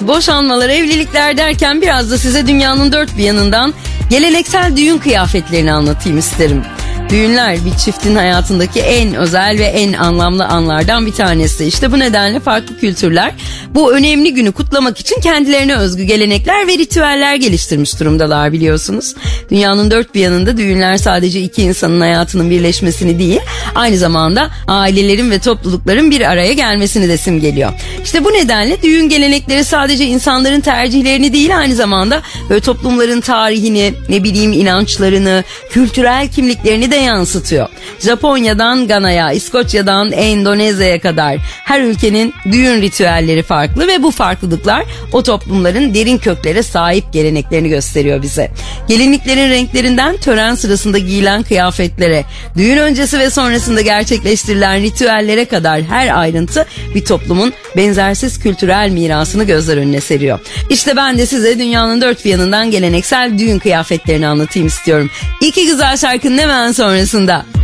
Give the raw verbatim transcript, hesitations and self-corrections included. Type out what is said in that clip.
boşanmalar, evlilikler derken biraz da size dünyanın dört bir yanından geleneksel düğün kıyafetlerini anlatayım isterim. Düğünler bir çiftin hayatındaki en özel ve en anlamlı anlardan bir tanesi. İşte bu nedenle farklı kültürler bu önemli günü kutlamak için kendilerine özgü gelenekler ve ritüeller geliştirmiş durumdalar, biliyorsunuz. Dünyanın dört bir yanında düğünler sadece iki insanın hayatının birleşmesini değil, aynı zamanda ailelerin ve toplulukların bir araya gelmesini de simgeliyor. İşte bu nedenle düğün gelenekleri sadece insanların tercihlerini değil, aynı zamanda böyle toplumların tarihini, ne bileyim inançlarını, kültürel kimliklerini de yansıtıyor. Japonya'dan Gana'ya, İskoçya'dan Endonezya'ya kadar her ülkenin düğün ritüelleri farklı ve bu farklılıklar o toplumların derin köklere sahip geleneklerini gösteriyor bize. Gelinliklerin renklerinden tören sırasında giyilen kıyafetlere, düğün öncesi ve sonrasında gerçekleştirilen ritüellere kadar her ayrıntı bir toplumun benzersiz kültürel mirasını gözler önüne seriyor. İşte ben de size dünyanın dört bir yanından geleneksel düğün kıyafetlerini anlatayım istiyorum. İki güzel şarkının hemen sonrasında.